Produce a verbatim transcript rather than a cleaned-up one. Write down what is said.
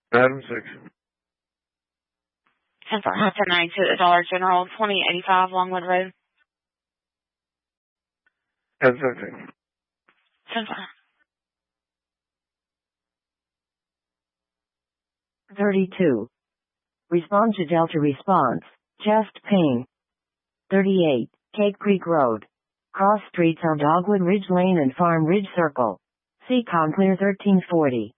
Item six. ten for ten ninety-two at the Dollar General, twenty eighty-five Longwood Road. Item fifteen. ten for thirty-two. Respond to Delta response. Chest pain. thirty-eight. Cake Creek Road. Cross streets on Dogwood Ridge Lane and Farm Ridge Circle. C. Conclear thirteen forty.